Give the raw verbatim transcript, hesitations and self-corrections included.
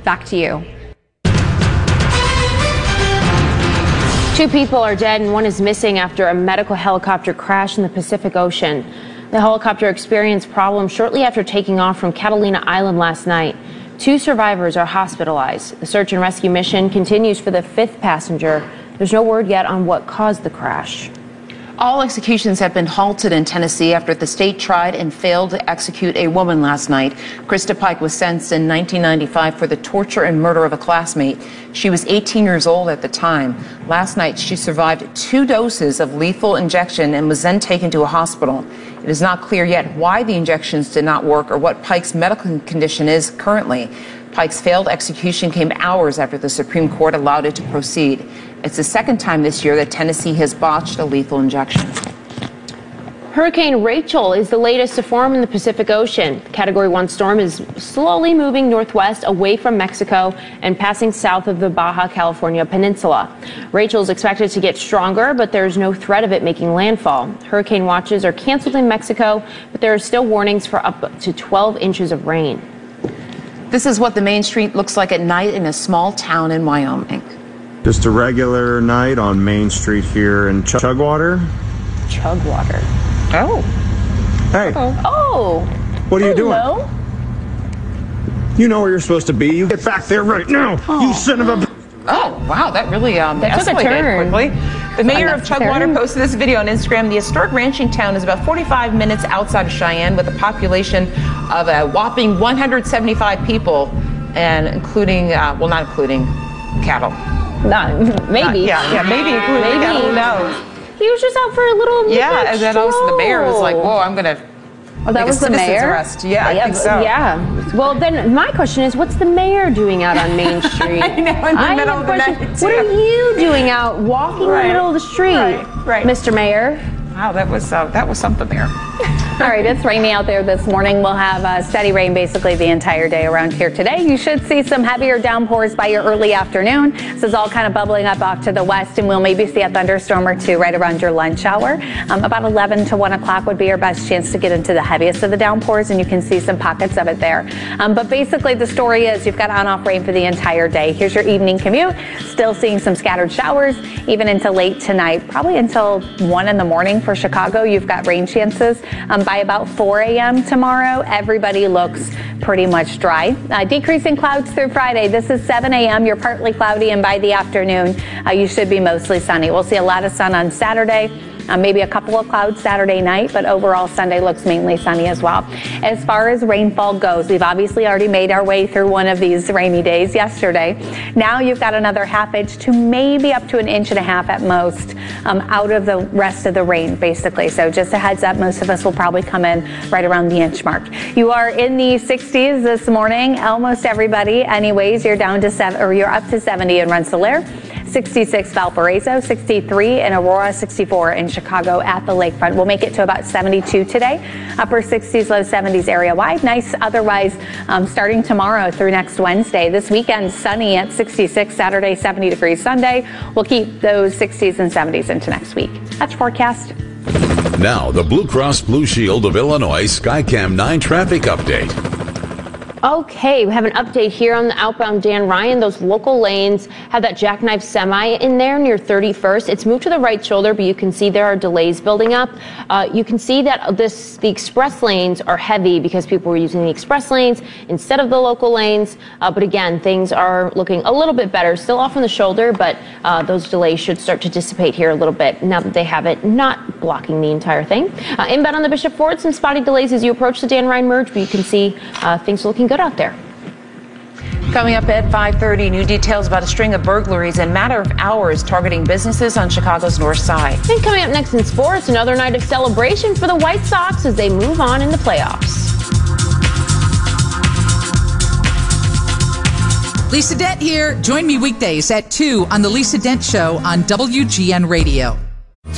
Back to you. Two people are dead and one is missing after a medical helicopter crash in the Pacific Ocean. The helicopter experienced problems shortly after taking off from Catalina Island last night. Two survivors are hospitalized. The search and rescue mission continues for the fifth passenger. There's no word yet on what caused the crash. All executions have been halted in Tennessee after the state tried and failed to execute a woman last night. Krista Pike was sentenced in nineteen ninety-five for the torture and murder of a classmate. She was eighteen years old at the time. Last night, she survived two doses of lethal injection and was then taken to a hospital. It is not clear yet why the injections did not work or what Pike's medical condition is currently. Pike's failed execution came hours after the Supreme Court allowed it to proceed. It's the second time this year that Tennessee has botched a lethal injection. Hurricane Rachel is the latest to form in the Pacific Ocean. The Category one storm is slowly moving northwest away from Mexico and passing south of the Baja California Peninsula. Rachel is expected to get stronger, but there's no threat of it making landfall. Hurricane watches are canceled in Mexico, but there are still warnings for up to twelve inches of rain. This is what the main street looks like at night in a small town in Wyoming. Just a regular night on Main Street here in Chug- Chugwater. Chugwater. Oh. Hey. Oh. oh. What are you Hello. doing? You know where you're supposed to be. You get back there right now. Oh. You son of a... Oh, wow. That really um, that escalated quickly. The mayor of Chugwater posted this video on Instagram. The historic ranching town is about forty-five minutes outside of Cheyenne with a population of a whopping one hundred seventy-five people, and including, uh, well, not including cattle. Not, maybe. Not, yeah, yeah, maybe including maybe. cattle. Who knows? He was just out for a little Yeah, and then also the mayor was like, whoa, I'm going to Oh, that make was a the citizen's mayor? arrest. Yeah, yeah, I think so. Yeah. Well, then my question is, what's the mayor doing out on Main Street? I know, in the I middle of the question, night. What are you doing out walking Right. in the middle of the street, Right, right. Mister Mayor? Wow, that was, uh, that was something there. All right, it's rainy out there this morning. We'll have uh, steady rain basically the entire day around here today. You should see some heavier downpours by your early afternoon. This is all kind of bubbling up off to the west, and we'll maybe see a thunderstorm or two right around your lunch hour. Um, about eleven to one o'clock would be your best chance to get into the heaviest of the downpours, and you can see some pockets of it there. Um, but basically the story is you've got on-off rain for the entire day. Here's your evening commute. Still seeing some scattered showers even into late tonight, probably until one in the morning for Chicago. You've got rain chances. Um, by about four a.m. tomorrow, everybody looks pretty much dry. Uh, decreasing clouds through Friday. This is seven a.m. You're partly cloudy, and by the afternoon, uh, you should be mostly sunny. We'll see a lot of sun on Saturday. Uh, maybe a couple of clouds Saturday night, but overall Sunday looks mainly sunny as well. As far as rainfall goes, we've obviously already made our way through one of these rainy days yesterday. Now you've got another half inch to maybe up to an inch and a half at most um, out of the rest of the rain, basically. So just a heads up, most of us will probably come in right around the inch mark. You are in the sixties this morning, almost everybody. Anyways, you're down to seven, or you're up to seventy in Rensselaer. sixty-six Valparaiso, sixty-three in Aurora, sixty-four in Chicago at the lakefront. We'll make it to about seventy-two today. Upper sixties, low seventies area wide. Nice otherwise um, starting tomorrow through next Wednesday. This weekend, sunny at sixty-six, Saturday, seventy degrees Sunday. We'll keep those sixties and seventies into next week. That's your forecast. Now, the Blue Cross Blue Shield of Illinois Skycam nine traffic update. Okay, we have an update here on the outbound Dan Ryan. Those local lanes have that jackknife semi in there near thirty-first. It's moved to the right shoulder, but you can see there are delays building up. Uh, you can see that this the express lanes are heavy because people were using the express lanes instead of the local lanes. Uh, but again, things are looking a little bit better. Still off on the shoulder, but uh, those delays should start to dissipate here a little bit now that they have it not blocking the entire thing. Uh, inbound on the Bishop Ford, some spotty delays as you approach the Dan Ryan merge, but you can see uh, things looking good out there. Coming up at five thirty, new details about a string of burglaries in a matter of hours targeting businesses on Chicago's north side. And coming up next in sports, another night of celebration for the White Sox as they move on in the playoffs. Lisa Dent here. Join me weekdays at two on The Lisa Dent Show on W G N Radio.